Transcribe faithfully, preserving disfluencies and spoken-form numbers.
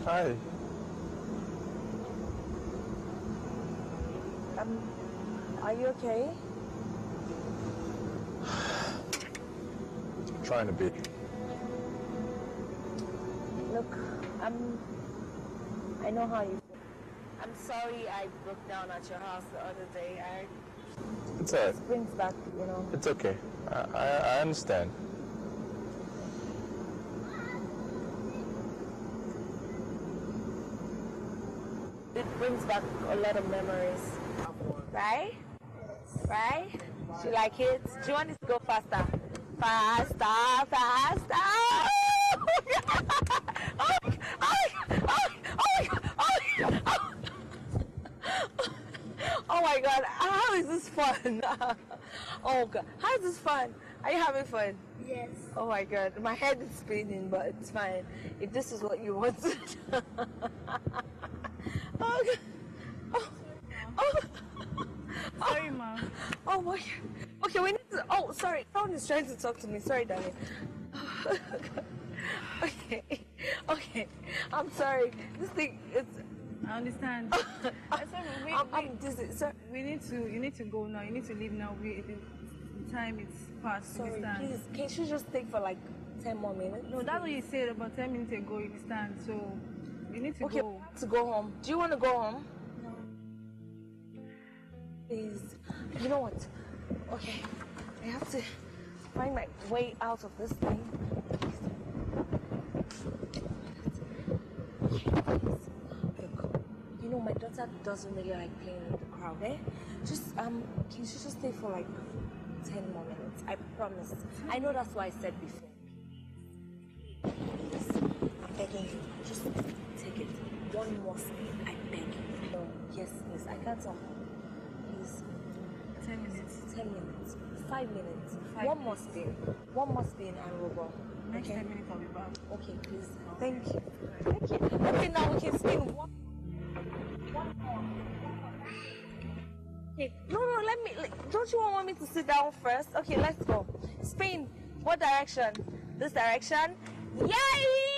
Hi. Um, are you okay? I'm trying to be. Look, I'm... I know how you feel. I'm sorry I broke down at your house the other day. I... It's all right. It brings back, you know... It's okay. I, I, I understand. It brings back a lot of memories. Right? Right? Do you like it? Do you want it to go faster? Faster, faster! Oh my God! Oh my God! How is this fun? Oh God! How is this fun? Are you having fun? Yes. Oh my God! My head is spinning, but it's fine. If this is what you want to do. Oh God! Oh! Oh! Sorry, Mom. Oh my God! Okay, we need to. Oh, sorry. Phone is trying to talk to me. Sorry, darling. Okay. Okay. I'm sorry. This thing is. I understand. I said we, I'm, we, I'm dizzy. Sorry. we need to. You need to go now. You need to leave now. We the, the time is past. Sorry, you understand? please. Can you just take for like ten more minutes? No, that's what you said about ten minutes ago. You understand? So you need to Okay, go. to go home. Do you want to go home? No. Please. You know what? Okay. I have to find my way out of this thing. Okay, please. Look, you know, my daughter doesn't really like playing with the crowd, eh? Just, um, can she just stay for like ten more minutes? I promise. I know that's what I said before. Please. I'm begging you. Just take it. One more spin. I beg you. No. Yes, please. I can't talk. Please. Ten minutes. Ten minutes. Five minutes. Five One more spin. One more spin and we'll go. Next Okay? ten minutes I'll be back. Okay, please. Thank you. Thank you. Okay, now we can spin one. One more. Okay. No, no, let me. Like, don't you want me to sit down first? Okay, let's go. Spin. What direction? This direction. Yay!